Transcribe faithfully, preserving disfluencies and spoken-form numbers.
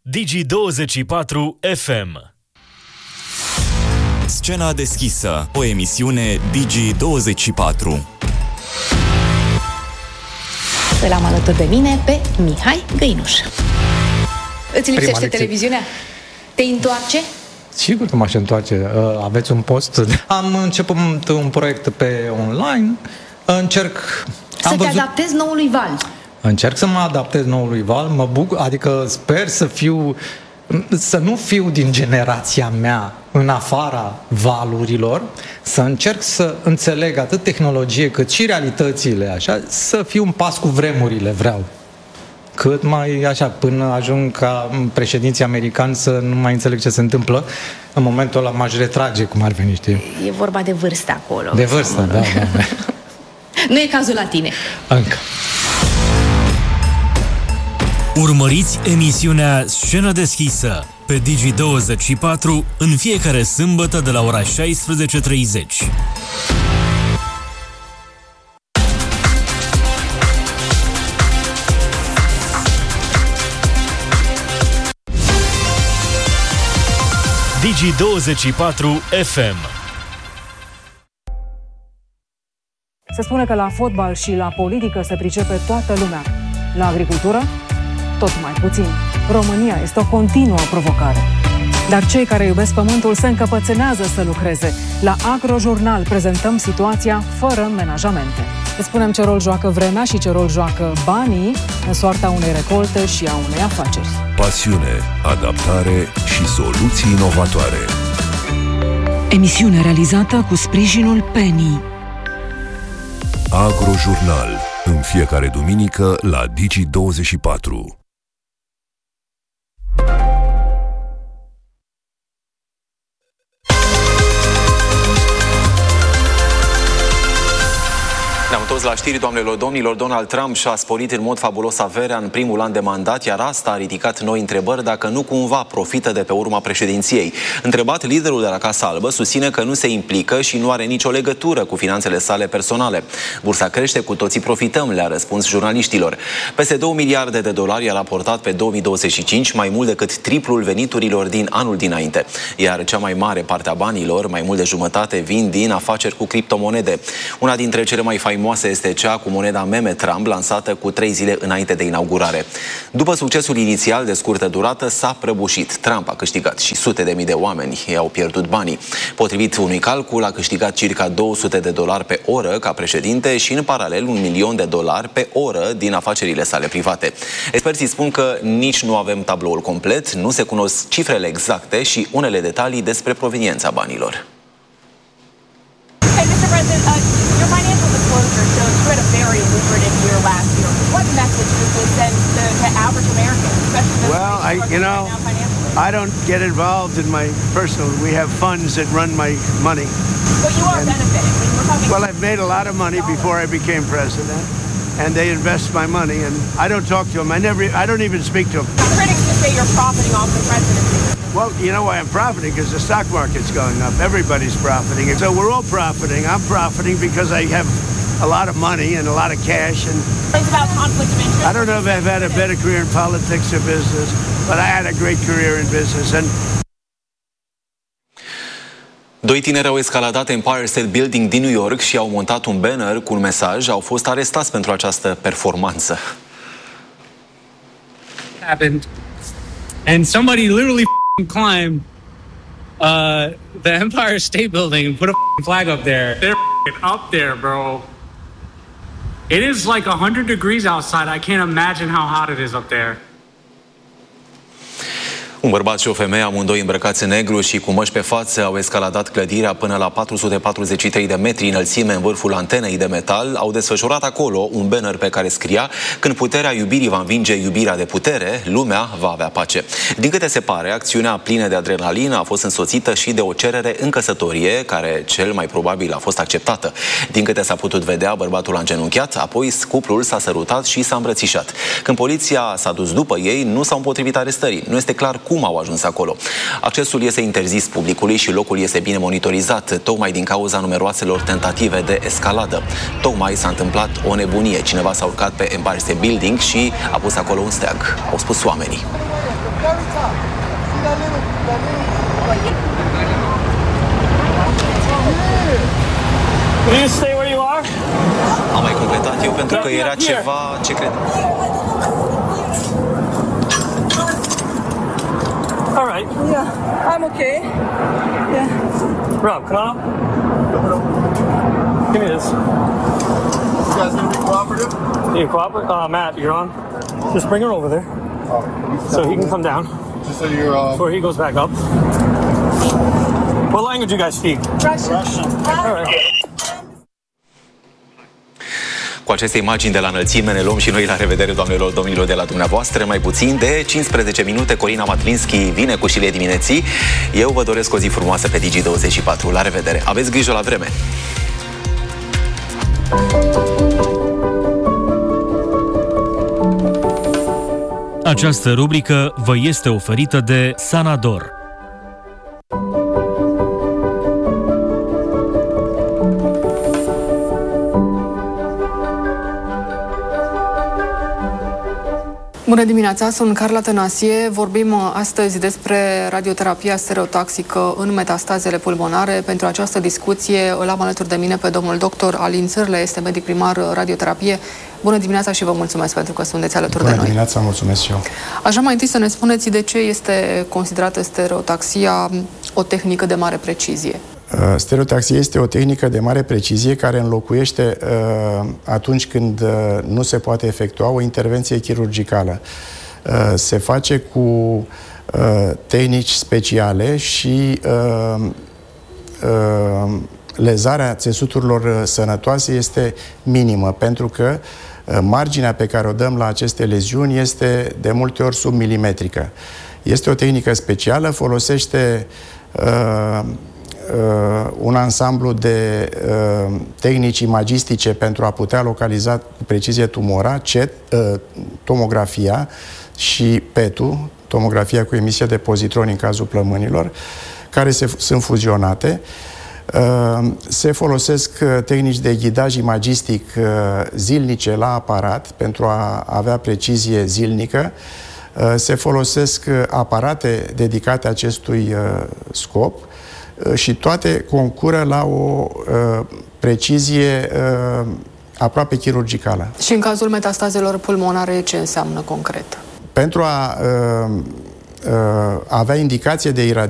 Digi douăzeci și patru F M. Scena deschisă, o emisiune Digi douăzeci și patru. Îl am alături de mine pe Mihai Găinuș. Îți lipsește televiziunea? Te întoarce? Sigur că m-aș întoarce. Aveți un post? Am început un proiect pe online. Încerc... Să am te văzut... adaptezi noului val. Încerc să mă adaptez noului val. Mă bucur, adică sper să fiu... Să nu fiu din generația mea în afara valurilor, să încerc să înțeleg atât tehnologie cât și realitățile, așa, să fiu un pas cu vremurile, vreau. Cât mai așa, până ajung ca președinții americani să nu mai înțeleg ce se întâmplă, în momentul ăla m-aș retrage, cum ar veni, știi? E vorba de vârstă acolo. De vârstă, da, da, da. Nu e cazul la tine. Încă. Urmăriți emisiunea Scenă deschisă pe Digi douăzeci și patru în fiecare sâmbătă de la ora șaisprezece treizeci. Digi douăzeci și patru F M. Se spune că la fotbal și la politică se pricepe toată lumea. La agricultură? Tot mai puțin. România este o continuă provocare. Dar cei care iubesc pământul se încăpățânează să lucreze. La Agrojurnal prezentăm situația fără menajamente. Îți spunem ce rol joacă vremea și ce rol joacă banii în soarta unei recolte și a unei afaceri. Pasiune, adaptare și soluții inovatoare. Emisiune realizată cu sprijinul Penny. Agrojurnal, în fiecare duminică la Digi douăzeci și patru. Ne-am întors la știri, doamnelor, domnilor. Donald Trump și-a sporit în mod fabulos averea în primul an de mandat, iar asta a ridicat noi întrebări dacă nu cumva profită de pe urma președinției. Întrebat, liderul de la Casa Albă susține că nu se implică și nu are nicio legătură cu finanțele sale personale. Bursa crește, cu toții profităm, le-a răspuns jurnaliștilor. Peste două miliarde de dolari a raportat pe două mii douăzeci și cinci, mai mult decât triplul veniturilor din anul dinainte. Iar cea mai mare parte a banilor, mai mult de jumătate, vin din afaceri cu criptomonede. Una dintre cele mai faimoase este cea cu moneda meme Trump, lansată cu trei zile înainte de inaugurare. După succesul inițial de scurtă durată, s-a prăbușit. Trump a câștigat și sute de mii de oameni i-au pierdut banii. Potrivit unui calcul, a câștigat circa două sute de dolari pe oră ca președinte și în paralel un milion de dolari pe oră din afacerile sale private. Experții spun că nici nu avem tabloul complet, nu se cunosc cifrele exacte și unele detalii despre proveniența banilor. Hey, mister President, uh, your financial disclosure shows you had a very lucrative year last year. What message does this send to, to average Americans, especially those well, I, you know, right now financially? I don't get involved in my personal. We have funds that run my money. But you are and, benefiting. I mean, we're talking well, I've made a lot of money before I became president, and they invest my money, and I don't talk to them. I never, I don't even speak to them. Critics just say you're profiting off the presidency. Well, you know why I'm profiting? Because the stock market's going up. Everybody's profiting. So we're all profiting. I'm profiting because I have a lot of money and a lot of cash. And It's about conflict of interest. I don't know if I've had a better career in politics or business, but I had a great career in business. And Doi tineri au escaladat Empire State Building din New York și au montat un banner cu un mesaj. Au fost arestați pentru această performanță. Happened, and somebody literally climbed uh, the Empire State Building and put a flag up there. They're up there, bro. It is like one hundred degrees outside. I can't imagine how hot it is up there. Un bărbat și o femeie, amândoi îmbrăcați în negru și cu măști pe față, au escaladat clădirea până la patru sute patruzeci și trei de metri înălțime în vârful antenei de metal. Au desfășurat acolo un banner pe care scria: când puterea iubirii va învinge iubirea de putere, lumea va avea pace. Din câte se pare, acțiunea plină de adrenalină a fost însoțită și de o cerere în căsătorie, care cel mai probabil a fost acceptată. Din câte s-a putut vedea, bărbatul a îngenunchiat, apoi cuplul s-a sărutat și s-a îmbrățișat. Când poliția s-a dus după ei, nu s-au împotrivit arestării. Nu este clar cum au ajuns acolo. Accesul este interzis publicului și locul este bine monitorizat, tocmai din cauza numeroaselor tentative de escaladă. Tocmai s-a întâmplat o nebunie. Cineva s-a urcat pe Empire State Building și a pus acolo un steag. Au spus oamenii. very top. See that little, that little. Can you stay where you are? Am mai completat eu pentru că era ceva ce cred. All right. Yeah, I'm okay. Yeah. Rob, come on. Give me this. You guys gonna be cooperative? You cooperate? Uh, Matt, you're on. Just bring her over there, so he can come down. Just so you're uh... before he goes back up. What language you guys speak? Russian. Russian. All right. Cu aceste imagini de la înălțime ne luăm și noi la revedere, doamnelor, domnilor, de la dumneavoastră. Mai puțin de cincisprezece minute, Corina Matlinski vine cu șirile dimineții. Eu vă doresc o zi frumoasă pe Digi douăzeci și patru. La revedere! Aveți grijă la vreme! Această rubrică vă este oferită de Sanador. Bună dimineața, sunt Carla Tănasie. Vorbim astăzi despre radioterapia stereotaxică în metastazele pulmonare. Pentru această discuție îl am alături de mine pe domnul doctor Alin Țârle, este medic primar radioterapie. Bună dimineața și vă mulțumesc pentru că sunteți alături Bună de noi. Bună dimineața, mulțumesc și eu. Aș vrea mai întâi să ne spuneți de ce este considerată stereotaxia o tehnică de mare precizie. Uh, stereotaxia este o tehnică de mare precizie care înlocuiește uh, atunci când uh, nu se poate efectua o intervenție chirurgicală. Uh, se face cu uh, tehnici speciale și uh, uh, lezarea țesuturilor sănătoase este minimă, pentru că uh, marginea pe care o dăm la aceste leziuni este de multe ori submilimetrică. Este o tehnică specială, folosește uh, Uh, un ansamblu de uh, tehnici imagistice pentru a putea localiza cu precizie tumora, cet, uh, tomografia și P E T-ul, tomografia cu emisie de pozitroni în cazul plămânilor, care se, sunt fuzionate. Uh, se folosesc uh, tehnici de ghidaj imagistic uh, zilnice la aparat pentru a avea precizie zilnică. Uh, se folosesc uh, aparate dedicate acestui uh, scop și toate concură la o uh, precizie uh, aproape chirurgicală. Și în cazul metastazelor pulmonare, ce înseamnă concret? Pentru a uh, uh, avea indicație de iradiare